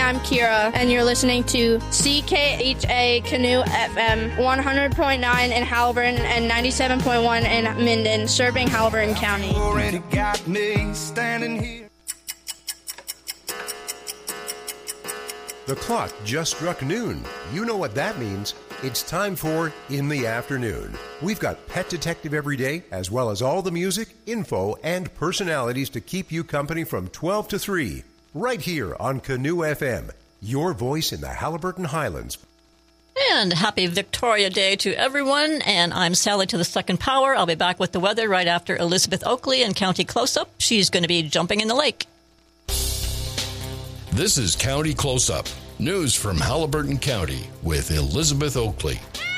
I'm Kira, and you're listening to CKHA Canoe FM 100.9 in Haliburton and 97.1 in Minden, serving Haliburton County. Already got me standing here. The clock just struck noon. You know what that means. It's time for In the Afternoon. We've got Pet Detective every day, as well as all the music, info, and personalities to keep you company from 12 to 3. Right here on Canoe FM, your voice in the Haliburton Highlands. And happy Victoria Day to everyone. And I'm Sally to the second power. I'll be back with the weather right after Elizabeth Oakley and County Close-Up. She's going to be jumping in the lake. This is County Close-Up, news from Haliburton County with Elizabeth Oakley.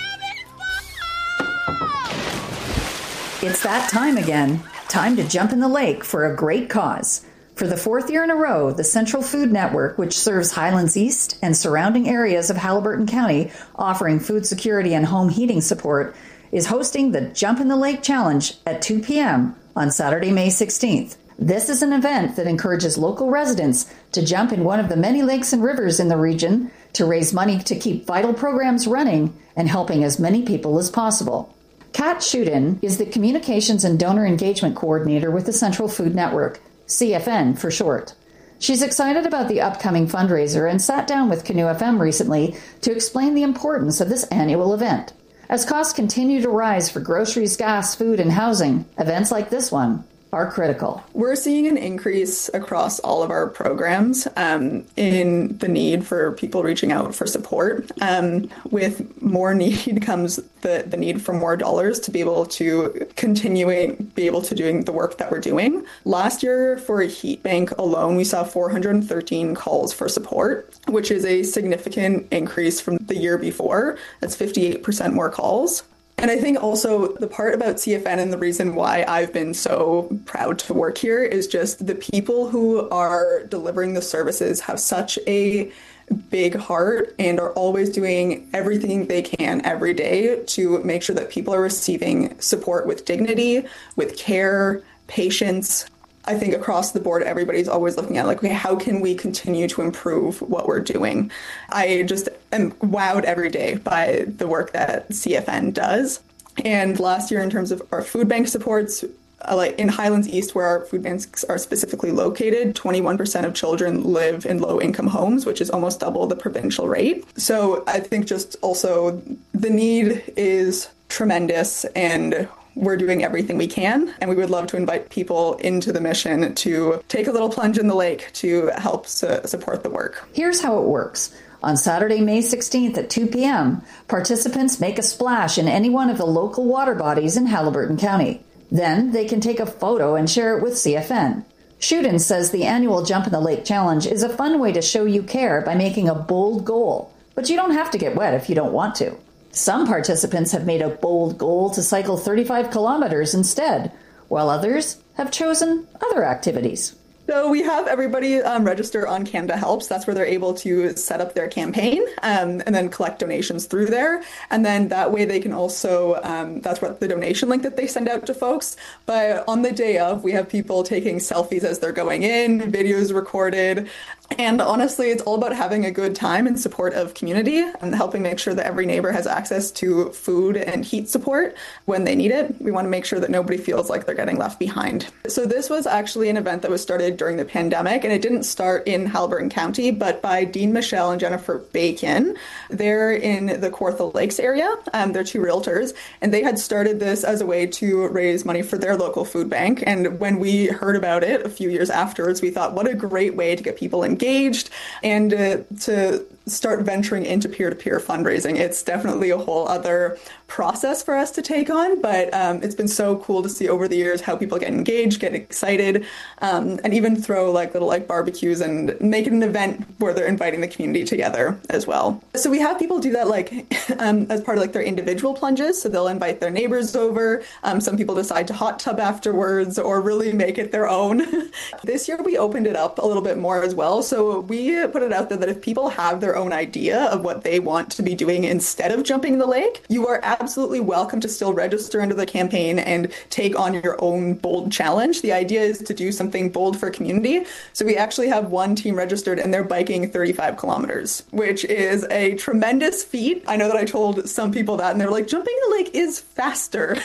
It's that time again. Time to jump in the lake for a great cause. For the fourth year in a row, the Central Food Network, which serves Highlands East and surrounding areas of Haliburton County, offering food security and home heating support, is hosting the Jump in the Lake Challenge at 2 p.m. on Saturday, May 16th. This is an event that encourages local residents to jump in one of the many lakes and rivers in the region to raise money to keep vital programs running and helping as many people as possible. Kat Shuden is the Communications and Donor Engagement Coordinator with the Central Food Network, CFN for short. She's excited about the upcoming fundraiser and sat down with Canoe FM recently to explain the importance of this annual event. As costs continue to rise for groceries, gas, food, and housing, events like this one are critical. We're seeing an increase across all of our programs in the need for people reaching out for support. With more need comes the need for more dollars to be able to be able to doing the work that we're doing. Last year for a heat bank alone, we saw 413 calls for support, which is a significant increase from the year before. That's 58% more calls. And I think also the part about CFN and the reason why I've been so proud to work here is just the people who are delivering the services have such a big heart and are always doing everything they can every day to make sure that people are receiving support with dignity, with care, patience. I think across the board, everybody's always looking at okay, how can we continue to improve what we're doing? I just am wowed every day by the work that CFN does. And last year, in terms of our food bank supports, like in Highlands East, where our food banks are specifically located, 21% of children live in low-income homes, which is almost double the provincial rate. So I think just also the need is tremendous, and we're doing everything we can, and we would love to invite people into the mission to take a little plunge in the lake to help support the work. Here's how it works. On Saturday, May 16th at 2 p.m., participants make a splash in any one of the local water bodies in Haliburton County. Then they can take a photo and share it with CFN. Shuden says the annual Jump in the Lake Challenge is a fun way to show you care by making a bold goal, but you don't have to get wet if you don't want to. Some participants have made a bold goal to cycle 35 kilometers instead, while others have chosen other activities. So we have everybody register on Canada Helps. That's where they're able to set up their campaign and then collect donations through there. And then that way they can also, that's what the donation link that they send out to folks. But on the day of, we have people taking selfies as they're going in, videos recorded. And honestly, it's all about having a good time in support of community and helping make sure that every neighbor has access to food and heat support when they need it. We want to make sure that nobody feels like they're getting left behind. So this was actually an event that was started during the pandemic, and it didn't start in Haliburton County, but by Dean Michelle and Jennifer Bacon. They're in the Kawartha Lakes area. They're two realtors, and they had started this as a way to raise money for their local food bank. And when we heard about it a few years afterwards, we thought, what a great way to get people engaged and to start venturing into peer-to-peer fundraising. It's definitely a whole other process for us to take on, but it's been so cool to see over the years how people get engaged, get excited, and even throw little barbecues and make it an event where they're inviting the community together as well. So we have people do that as part of their individual plunges. So they'll invite their neighbors over. Some people decide to hot tub afterwards or really make it their own. This year we opened it up a little bit more as well. So we put it out there that if people have their their own idea of what they want to be doing instead of jumping in the lake, you are absolutely welcome to still register under the campaign and take on your own bold challenge. The idea is to do something bold for community. So we actually have one team registered and they're biking 35 kilometers, which is a tremendous feat. I know that I told some people that and they're like, jumping in the lake is faster.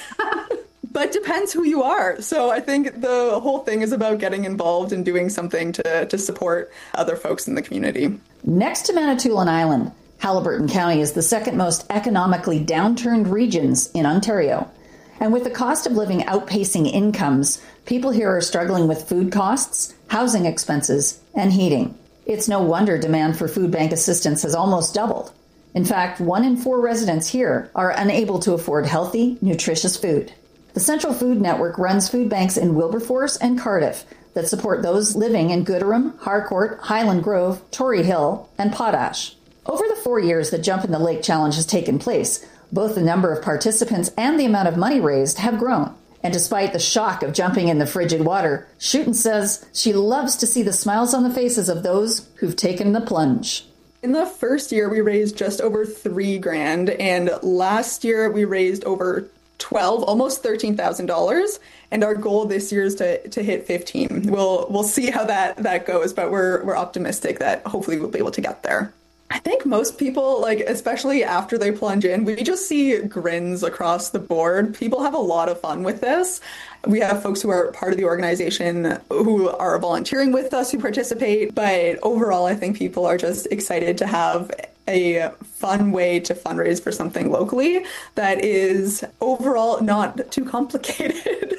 But depends who you are. So I think the whole thing is about getting involved and doing something to support other folks in the community. Next to Manitoulin Island, Haliburton County is the second most economically downturned regions in Ontario. And with the cost of living outpacing incomes, people here are struggling with food costs, housing expenses, and heating. It's no wonder demand for food bank assistance has almost doubled. In fact, 1 in 4 residents here are unable to afford healthy, nutritious food. The Central Food Network runs food banks in Wilberforce and Cardiff that support those living in Gooderham, Harcourt, Highland Grove, Tory Hill, and Potash. Over the 4 years that Jump in the Lake Challenge has taken place, both the number of participants and the amount of money raised have grown. And despite the shock of jumping in the frigid water, Schutten says she loves to see the smiles on the faces of those who've taken the plunge. In the first year, we raised just over $3,000, and last year we raised over almost $13,000, and our goal this year is to hit 15. We'll see how that goes, but we're optimistic that hopefully we'll be able to get there. I think most people, like, especially after they plunge in, we just see grins across the board. People have a lot of fun with this. We have folks who are part of the organization who are volunteering with us who participate, but overall, I think people are just excited to have a fun way to fundraise for something locally that is overall not too complicated.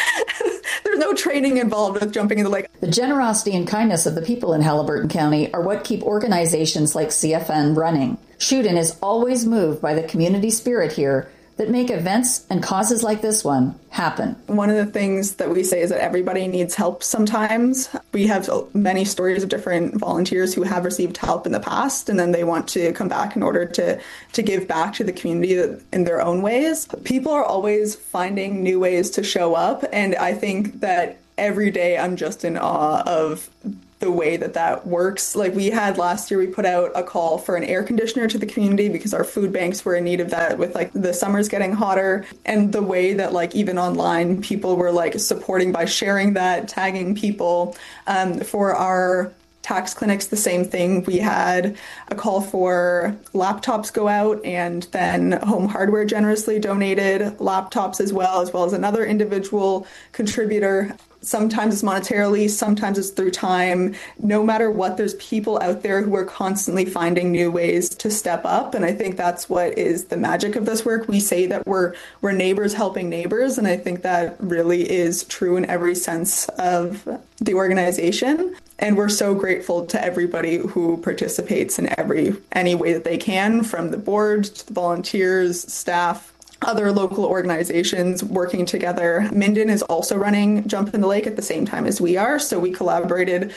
There's no training involved with jumping in the lake. The generosity and kindness of the people in Haliburton County are what keep organizations like CFN running. Schutten is always moved by the community spirit here that make events and causes like this one happen. One of the things that we say is that everybody needs help sometimes. We have many stories of different volunteers who have received help in the past, and then they want to come back in order to give back to the community in their own ways. People are always finding new ways to show up, and I think that every day I'm just in awe of the way that works. Like we had last year, we put out a call for an air conditioner to the community because our food banks were in need of that with like the summers getting hotter, and the way that like even online people were like supporting by sharing that, tagging people. For our tax clinics, the same thing. We had a call for laptops go out, and then Home Hardware generously donated laptops as well as another individual contributor. Sometimes it's monetarily, sometimes it's through time. No matter what, there's people out there who are constantly finding new ways to step up. And I think that's what is the magic of this work. We say that we're neighbors helping neighbors. And I think that really is true in every sense of the organization. And we're so grateful to everybody who participates in any way that they can, from the board to the volunteers, staff, other local organizations working together. Minden is also running Jump in the Lake at the same time as we are. So we collaborated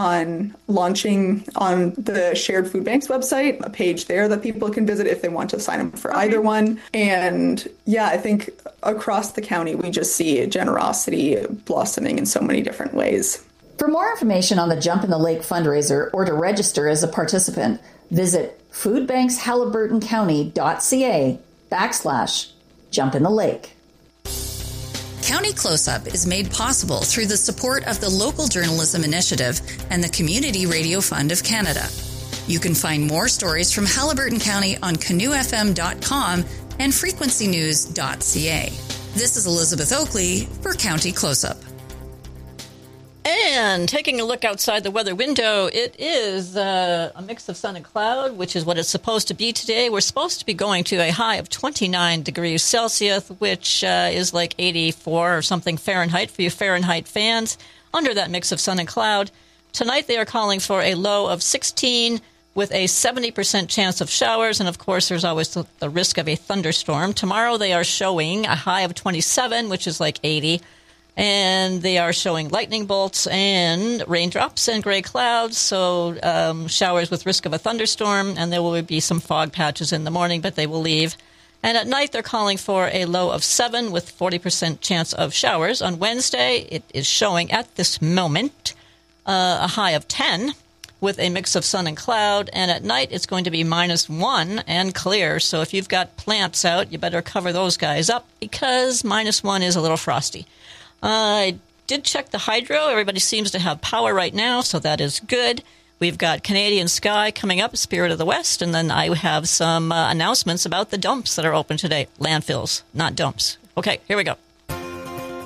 on launching on the Shared Food Banks website, a page there that people can visit if they want to sign up for either one. And yeah, I think across the county, we just see generosity blossoming in so many different ways. For more information on the Jump in the Lake fundraiser or to register as a participant, visit foodbankshaliburtoncounty.ca/Jump in the Lake. County Close-Up is made possible through the support of the Local Journalism Initiative and the Community Radio Fund of Canada. You can find more stories from Haliburton County on canoefm.com and frequencynews.ca. This is Elizabeth Oakley for County Close-Up. And taking a look outside the weather window, it is a mix of sun and cloud, which is what it's supposed to be today. We're supposed to be going to a high of 29 degrees Celsius, which is like 84 or something Fahrenheit for you Fahrenheit fans, under that mix of sun and cloud. Tonight they are calling for a low of 16 with a 70% chance of showers, and of course there's always the risk of a thunderstorm. Tomorrow they are showing a high of 27, which is like 80. And they are showing lightning bolts and raindrops and gray clouds, so showers with risk of a thunderstorm, and there will be some fog patches in the morning, but they will leave. And at night, they're calling for a low of 7 with 40% chance of showers. On Wednesday, it is showing at this moment a high of 10 with a mix of sun and cloud, and at night it's going to be -1 and clear. So if you've got plants out, you better cover those guys up because -1 is a little frosty. I did check the hydro. Everybody seems to have power right now, so that is good. We've got Canadian Sky coming up, Spirit of the West, and then I have some announcements about the dumps that are open today. Landfills, not dumps. Okay, here we go.